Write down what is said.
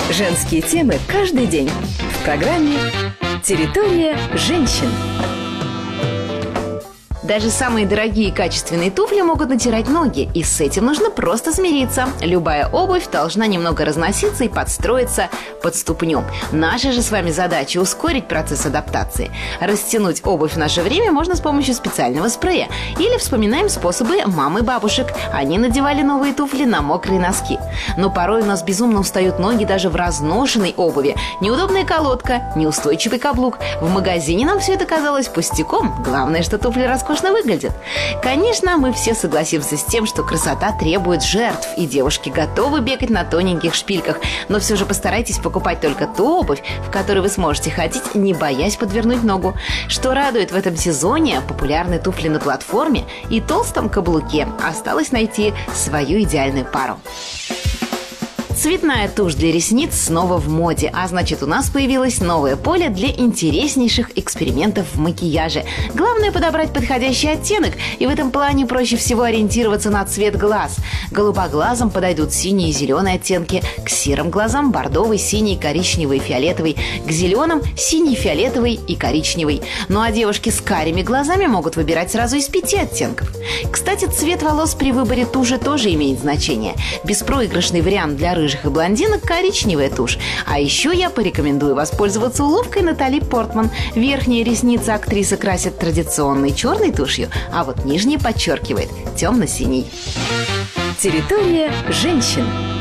Женские темы каждый день в программе «Территория женщин». Даже самые дорогие и качественные туфли могут натирать ноги, и с этим нужно просто смириться. Любая обувь должна немного разноситься и подстроиться под ступню. Наша же с вами задача – ускорить процесс адаптации. Растянуть обувь в наше время можно с помощью специального спрея. Или вспоминаем способы мам и бабушек. Они надевали новые туфли на мокрые носки. Но порой у нас безумно устают ноги даже в разношенной обуви. Неудобная колодка, неустойчивый каблук. В магазине нам все это казалось пустяком. Главное, что туфли роскошно выглядят. Конечно, мы все согласимся с тем, что красота требует жертв, и девушки готовы бегать на тоненьких шпильках. Но все же постарайтесь покупать только ту обувь, в которой вы сможете ходить, не боясь подвернуть ногу. Что радует в этом сезоне, популярные туфли на платформе и толстом каблуке. Осталось найти свою идеальную пару. Цветная тушь для ресниц снова в моде, а значит, у нас появилось новое поле для интереснейших экспериментов в макияже. Главное подобрать подходящий оттенок, и в этом плане проще всего ориентироваться на цвет глаз. Голубоглазым подойдут синие и зеленые оттенки, к серым глазам бордовый, синий, коричневый и фиолетовый, к зеленым синий, фиолетовый и коричневый. Ну а девушки с карими глазами могут выбирать сразу из 5 оттенков. Кстати, цвет волос при выборе туши тоже имеет значение. Беспроигрышный вариант для рыжих и блондинок – коричневая тушь. А еще я порекомендую воспользоваться уловкой Натали Портман. Верхние ресницы актриса красит традиционной черной тушью, а вот нижние подчеркивает темно-синий. Территория женщин.